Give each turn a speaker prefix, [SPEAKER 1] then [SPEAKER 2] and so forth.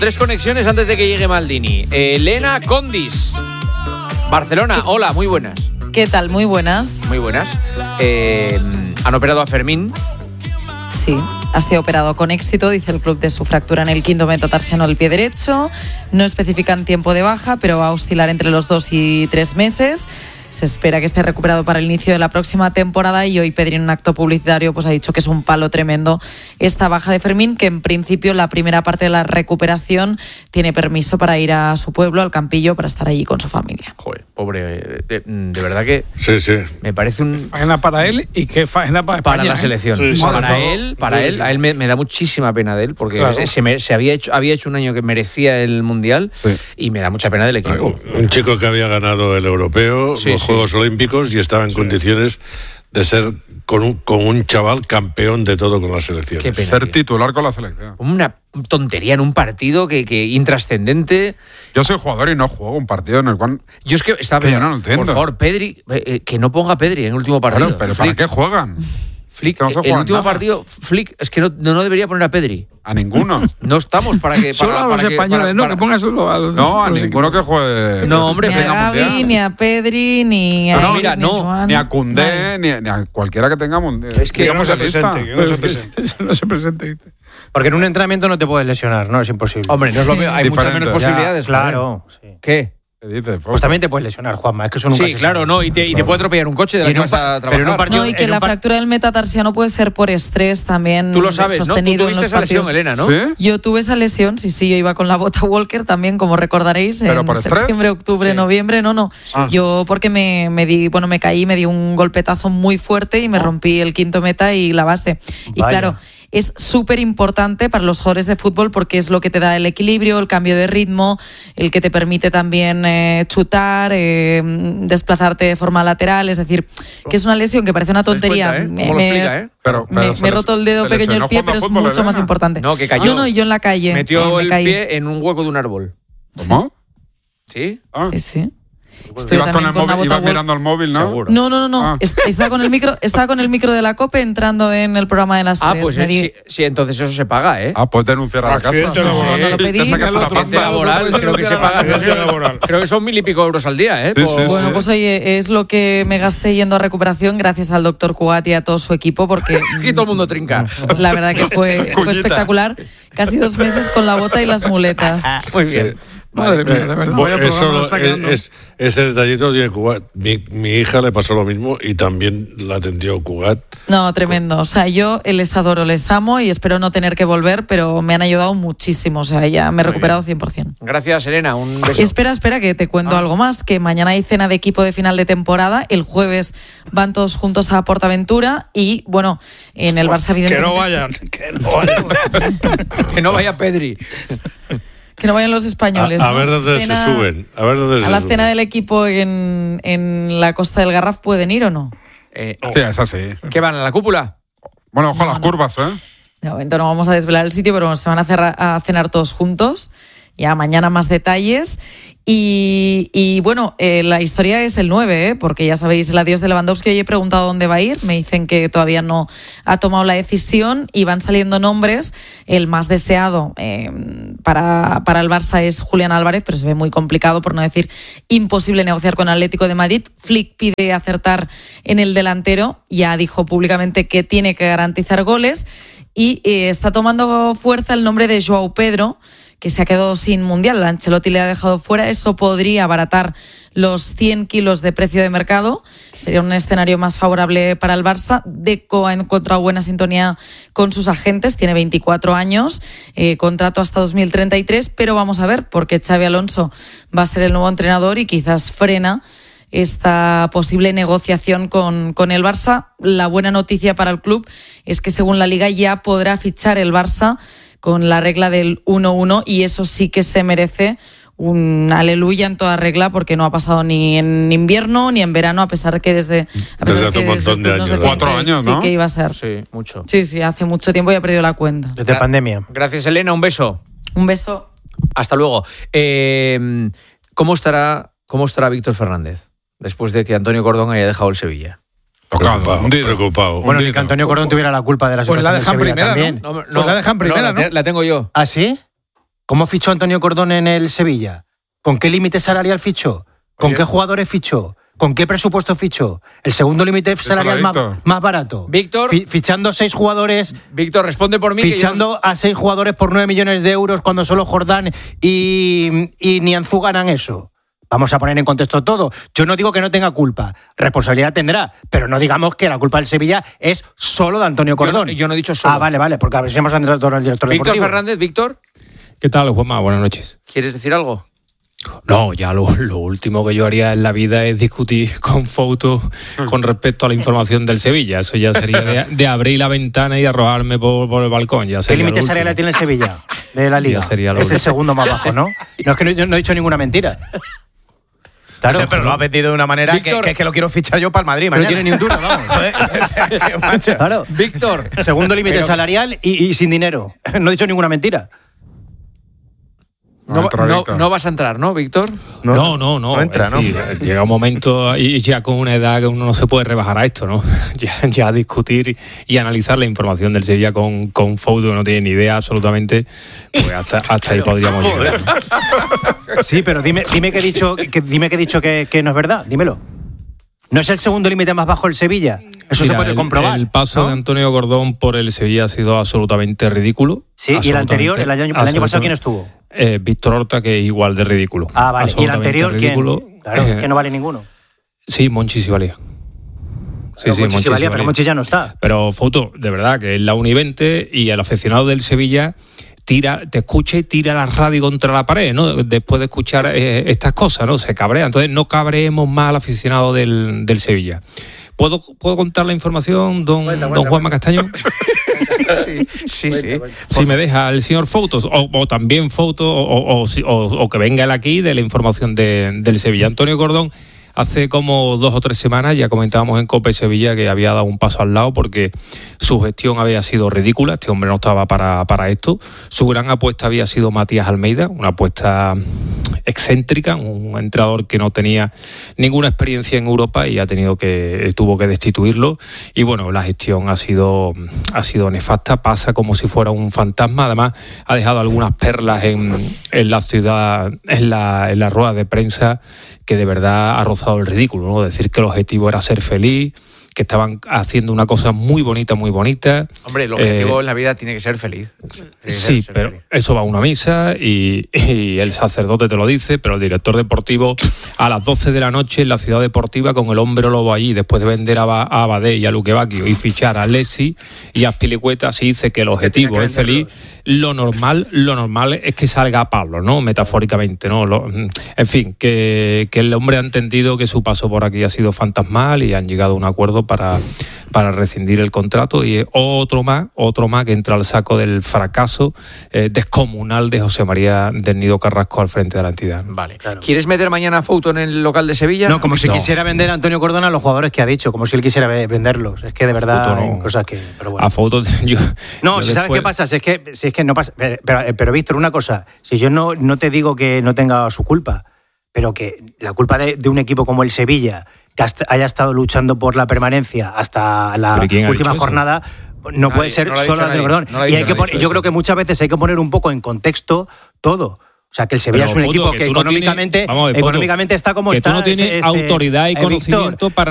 [SPEAKER 1] 3 conexiones antes de que llegue Maldini. Elena Condis, Barcelona. Hola, muy buenas.
[SPEAKER 2] ¿Qué tal? Muy buenas.
[SPEAKER 1] Muy buenas. Han operado a Fermín.
[SPEAKER 2] Sí, ha sido operado con éxito, dice el club, de su fractura en el quinto metatarsiano del pie derecho. No especifican tiempo de baja, pero va a oscilar entre los 2 y 3 meses. Se espera que esté recuperado para el inicio de la próxima temporada y hoy Pedri, en un acto publicitario, pues ha dicho que es un palo tremendo esta baja de Fermín, que en principio la primera parte de la recuperación tiene permiso para ir a su pueblo, al Campillo, para estar allí con su familia.
[SPEAKER 1] Joder, pobre, de verdad que
[SPEAKER 3] sí.
[SPEAKER 1] Me parece un...
[SPEAKER 4] Faena para él y qué faena para España.
[SPEAKER 1] Para la selección.
[SPEAKER 3] Sí,
[SPEAKER 1] para él, a él me da muchísima pena de él, porque claro, se había hecho un año que merecía el Mundial, sí, y me da mucha pena del equipo.
[SPEAKER 3] Un chico que había ganado el europeo, los Juegos Olímpicos, y estaba en condiciones de ser con un chaval campeón de todo con la selección.
[SPEAKER 5] Ser titular con la selección.
[SPEAKER 1] Una tontería en un partido que intrascendente.
[SPEAKER 5] Yo soy jugador y no juego un partido en el cual...
[SPEAKER 1] Yo es que estaba...
[SPEAKER 5] yo no lo entiendo.
[SPEAKER 1] Por favor, Pedri, que no ponga a Pedri en el último partido.
[SPEAKER 5] Claro, pero ¿para qué juegan?
[SPEAKER 1] Flick, el último partido, Flick, es que no debería poner a Pedri.
[SPEAKER 5] A ninguno.
[SPEAKER 1] No estamos para que...
[SPEAKER 4] Solo a los españoles, que ponga solo a los...
[SPEAKER 5] No, a ninguno que juegue...
[SPEAKER 1] No, hombre,
[SPEAKER 2] ni a Gavi, ni a Pedri, ni a...
[SPEAKER 5] ni a Koundé, ni a cualquiera que tengamos.
[SPEAKER 1] Es que
[SPEAKER 3] no se presente,
[SPEAKER 4] no se presente.
[SPEAKER 6] Porque en un entrenamiento no te puedes lesionar, ¿no? Es imposible.
[SPEAKER 1] Hombre, no es lo mismo, hay muchas menos posibilidades.
[SPEAKER 6] Claro. Sí.
[SPEAKER 1] ¿Qué?
[SPEAKER 6] Pues también te puedes lesionar, Juanma. Es que eso nunca
[SPEAKER 1] sí, claro, no, y te puede atropellar un coche de la que vas a trabajar.
[SPEAKER 2] No, y que la fractura del metatarsiano puede ser por estrés también.
[SPEAKER 1] Tú lo sabes, ¿no? Tú tuviste esa lesión, Elena, ¿no?
[SPEAKER 5] ¿Sí?
[SPEAKER 2] Yo tuve esa lesión, sí, yo iba con la bota Walker también, como recordaréis,
[SPEAKER 5] ¿pero
[SPEAKER 2] en
[SPEAKER 5] por estrés?
[SPEAKER 2] septiembre, octubre, noviembre, no. Yo porque me caí, me di un golpetazo muy fuerte y me rompí el quinto meta y la base. Y claro, es súper importante para los jugadores de fútbol porque es lo que te da el equilibrio, el cambio de ritmo, el que te permite también chutar, desplazarte de forma lateral. Es decir, que es una lesión que parece una tontería.
[SPEAKER 1] ¿Cómo lo explica,
[SPEAKER 5] Pero
[SPEAKER 2] me he roto el dedo pequeño del pie, pero es mucho más importante.
[SPEAKER 1] No, que cayó.
[SPEAKER 2] No, yo en la calle.
[SPEAKER 1] Metió el pie en un hueco de un árbol.
[SPEAKER 5] ¿Cómo?
[SPEAKER 1] ¿Sí?
[SPEAKER 2] Sí.
[SPEAKER 5] Ibas con el móvil, ibas mirando el móvil, ¿no?
[SPEAKER 1] Seguro.
[SPEAKER 2] No. Estaba con el micro de la COPE entrando en el programa de las 3.
[SPEAKER 1] Pues sí, entonces eso se paga, ¿eh?
[SPEAKER 5] Puedes denunciar a la casa.
[SPEAKER 2] No lo pedí.
[SPEAKER 5] Te sacas una pasta
[SPEAKER 1] laboral, creo que se paga. Creo que son 1.000 y pico euros al día, ¿eh?
[SPEAKER 5] Sí.
[SPEAKER 2] Bueno, pues oye, es lo que me gasté yendo a recuperación gracias al doctor Cugat y a todo su equipo, porque
[SPEAKER 1] aquí todo el mundo trinca.
[SPEAKER 2] La verdad que fue espectacular. Casi 2 meses con la bota y las muletas.
[SPEAKER 1] Muy bien.
[SPEAKER 4] Madre mía, de verdad.
[SPEAKER 3] Ese detallito tiene Cugat. Mi hija le pasó lo mismo y también la atendió Cugat.
[SPEAKER 2] No, tremendo. O sea, yo les adoro, les amo y espero no tener que volver, pero me han ayudado muchísimo. O sea, ya me he recuperado 100%.
[SPEAKER 1] Gracias, Elena. Un beso.
[SPEAKER 2] Espera, que te cuento algo más. Que mañana hay cena de equipo de final de temporada. El jueves van todos juntos a PortAventura y, bueno, en el Barça, evidentemente...
[SPEAKER 3] Que no vayan.
[SPEAKER 1] Que no vaya Pedri.
[SPEAKER 2] Que no vayan los españoles.
[SPEAKER 3] A ver dónde se suben. A
[SPEAKER 2] la cena del equipo en la Costa del Garraf, ¿pueden ir o no?
[SPEAKER 5] Sí, es así.
[SPEAKER 1] ¿Qué van, a la cúpula?
[SPEAKER 5] Bueno, ojo a las curvas, ¿eh?
[SPEAKER 2] De momento no vamos a desvelar el sitio, pero se van a cenar todos juntos. Ya mañana más detalles. Y bueno, la historia es el 9, porque ya sabéis, el adiós de Lewandowski. Hoy he preguntado dónde va a ir. Me dicen que todavía no ha tomado la decisión y van saliendo nombres. El más deseado para el Barça es Julián Álvarez, pero se ve muy complicado, por no decir imposible, negociar con Atlético de Madrid. Flick pide acertar en el delantero. Ya dijo públicamente que tiene que garantizar goles. Y está tomando fuerza el nombre de Joao Pedro, que se ha quedado sin Mundial. Ancelotti le ha dejado fuera. Eso podría abaratar los 100 kilos de precio de mercado. Sería un escenario más favorable para el Barça. Deco ha encontrado buena sintonía con sus agentes. Tiene 24 años, contrato hasta 2033. Pero vamos a ver, porque Xabi Alonso va a ser el nuevo entrenador y quizás frena esta posible negociación con el Barça. La buena noticia para el club es que, según la Liga, ya podrá fichar el Barça con la regla del 1-1 y eso sí que se merece un aleluya en toda regla, porque no ha pasado ni en invierno ni en verano, a pesar que desde
[SPEAKER 3] hace un montón de años.
[SPEAKER 5] 4 años, ¿no?
[SPEAKER 2] Sí, que iba a ser.
[SPEAKER 1] Sí, mucho.
[SPEAKER 2] Sí, hace mucho tiempo y ha perdido la cuenta.
[SPEAKER 6] Desde pandemia.
[SPEAKER 1] Gracias, Elena. Un beso.
[SPEAKER 2] Un beso.
[SPEAKER 1] Hasta luego. ¿Cómo estará Víctor Fernández después de que Antonio Cordón haya dejado el Sevilla?
[SPEAKER 3] Preocupado.
[SPEAKER 6] Bueno, ni que Antonio Cordón tuviera la culpa de la
[SPEAKER 4] Pues
[SPEAKER 6] situación
[SPEAKER 4] la
[SPEAKER 6] del
[SPEAKER 4] dejan
[SPEAKER 6] Sevilla
[SPEAKER 4] primera,
[SPEAKER 6] también.
[SPEAKER 4] ¿no? Pues la dejan primera, ¿no?
[SPEAKER 1] La tengo yo.
[SPEAKER 6] ¿Ah, sí? ¿Cómo fichó Antonio Cordón en el Sevilla? ¿Con qué límite salarial fichó? ¿Con qué jugadores fichó? ¿Con qué presupuesto fichó? ¿El segundo límite salarial más barato?
[SPEAKER 1] Víctor.
[SPEAKER 6] Fichando 6 jugadores.
[SPEAKER 1] Víctor, responde por mí.
[SPEAKER 6] Fichando a 6 jugadores por 9 millones de euros cuando solo Jordán y Nianzú ganan eso. Vamos a poner en contexto todo. Yo no digo que no tenga culpa. Responsabilidad tendrá. Pero no digamos que la culpa del Sevilla es solo de Antonio Cordón.
[SPEAKER 1] Yo no he dicho solo.
[SPEAKER 6] Ah, vale, porque a ver si hemos entrado al director deportivo.
[SPEAKER 1] Víctor Fernández, Víctor.
[SPEAKER 7] ¿Qué tal, Juanma? Buenas noches.
[SPEAKER 1] ¿Quieres decir algo?
[SPEAKER 7] No, ya lo último que yo haría en la vida es discutir con fotos con respecto a la información del Sevilla. Eso ya sería de abrir la ventana y arrojarme por el balcón.
[SPEAKER 6] ¿Qué límite salarial tiene el Sevilla de la Liga? Es el segundo más bajo, ¿no? No, es que yo no he dicho ninguna mentira.
[SPEAKER 8] Claro, sí, pero lo has vendido de una manera Víctor, que es que lo quiero fichar yo para el Madrid mañana.
[SPEAKER 6] No tiene ni un duro, vamos. Claro.
[SPEAKER 1] Víctor.
[SPEAKER 6] Segundo límite salarial y sin dinero. No he dicho ninguna mentira.
[SPEAKER 1] No vas a entrar, ¿no, Víctor?
[SPEAKER 7] No
[SPEAKER 8] entra, ¿no?
[SPEAKER 7] Llega un momento y ya con una edad que uno no se puede rebajar a esto, ¿no? Ya discutir y analizar la información del Sevilla con fotos que no tiene ni idea absolutamente, pues hasta ahí podríamos llegar.
[SPEAKER 6] Sí, pero dime que he dicho que no es verdad, dímelo. ¿No es el segundo límite más bajo el Sevilla? Eso se puede comprobar.
[SPEAKER 7] El paso de Antonio Cordón por el Sevilla ha sido absolutamente ridículo.
[SPEAKER 6] Sí, y el anterior, el año pasado, ¿quién estuvo?
[SPEAKER 7] Víctor Horta, que es igual de ridículo.
[SPEAKER 6] Ah, vale. ¿Y el anterior quién? Claro, que no vale ninguno.
[SPEAKER 7] Sí, Monchi sí valía.
[SPEAKER 6] Monchi valía, pero Monchi ya no está.
[SPEAKER 7] Pero foto, de verdad, que es la Uni20 y el aficionado del Sevilla te escucha y tira la radio contra la pared, ¿no? Después de escuchar estas cosas, ¿no? Se cabrea. Entonces no cabreemos más al aficionado del Sevilla. ¿Puedo contar la información, don Juanma Castaño?
[SPEAKER 1] Sí.
[SPEAKER 7] Si me deja el señor Fotos, o también Fotos, o que venga él aquí de la información del Sevilla. Antonio Cordón, hace como 2 o 3 semanas ya comentábamos en COPE Sevilla que había dado un paso al lado porque su gestión había sido ridícula, este hombre no estaba para esto. Su gran apuesta había sido Matías Almeida, una apuesta excéntrica, un entrenador que no tenía ninguna experiencia en Europa y tuvo que destituirlo. Y bueno, la gestión ha sido nefasta, pasa como si fuera un fantasma. Además, ha dejado algunas perlas en la ciudad, en la rueda de prensa, que de verdad ha rozado el ridículo, ¿no? Decir que el objetivo era ser feliz, que estaban haciendo una cosa muy bonita.
[SPEAKER 1] Hombre, el objetivo en la vida tiene que ser feliz.
[SPEAKER 7] Sí, pero feliz. Eso va a una misa y el sacerdote te lo dice, pero el director deportivo a las 12 de la noche en la ciudad deportiva con el hombre lobo allí, después de vender a Abadé y a Luque Bacchio y fichar a Lessi y a Spilicueta, si dice que el objetivo es feliz, lo normal es que salga a Pablo, ¿no? Metafóricamente, ¿no? En fin, que el hombre ha entendido que su paso por aquí ha sido fantasmal y han llegado a un acuerdo para rescindir el contrato, y otro más que entra al saco del fracaso descomunal de José María del Nido Carrasco al frente de la entidad.
[SPEAKER 1] Vale. Claro. ¿Quieres meter mañana foto en el local de Sevilla?
[SPEAKER 6] No, como si quisiera vender a Antonio Cordón a los jugadores que ha dicho, como si él quisiera venderlos. Es que de verdad hay cosas que... Pero bueno.
[SPEAKER 7] A fotos...
[SPEAKER 6] ¿Sabes qué pasa? Si es que no pasa... Pero Víctor, una cosa. Si yo no te digo que no tenga su culpa, pero que la culpa de un equipo como el Sevilla, que haya estado luchando por la permanencia hasta la última jornada, no puede ser solo Antonio Cordón. Yo creo que muchas veces hay que poner un poco en contexto todo. O sea, que el Sevilla es un equipo que económicamente está como está.
[SPEAKER 7] Que tú no tienes autoridad y conocimiento para